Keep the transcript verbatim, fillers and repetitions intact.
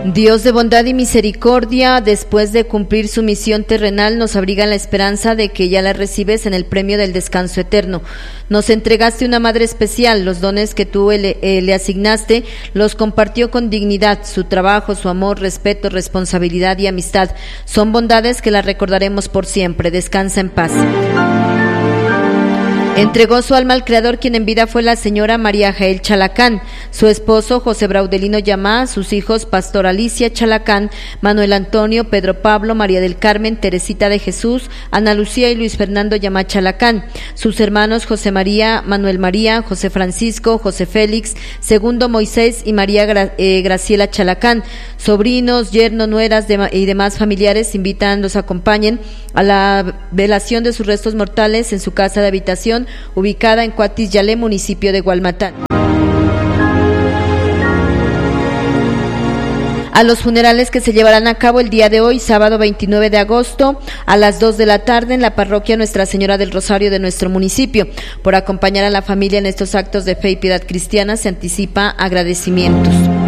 Dios de bondad y misericordia, después de cumplir su misión terrenal, nos abriga en la esperanza de que ya la recibes en el premio del descanso eterno. Nos entregaste una madre especial, los dones que tú le, eh, le asignaste, los compartió con dignidad, su trabajo, su amor, respeto, responsabilidad y amistad. Son bondades que las recordaremos por siempre. Descansa en paz. Entregó su alma al Creador, quien en vida fue la señora María Jael Chalacán, su esposo José Braudelino Llamá, sus hijos Pastor Alicia Chalacán, Manuel Antonio, Pedro Pablo, María del Carmen, Teresita de Jesús, Ana Lucía y Luis Fernando Llamá Chalacán, sus hermanos José María, Manuel María, José Francisco, José Félix, Segundo Moisés y María Gra- eh, Graciela Chalacán, sobrinos, yernos, nueras de, y demás familiares invitan, los acompañen a la velación de sus restos mortales en su casa de habitación ubicada en Cuatis Yalé, municipio de Gualmatán. A los funerales que se llevarán a cabo el día de hoy, sábado veintinueve de agosto, a las dos de la tarde en la parroquia Nuestra Señora del Rosario de nuestro municipio. Por acompañar a la familia en estos actos de fe y piedad cristiana se anticipa agradecimientos.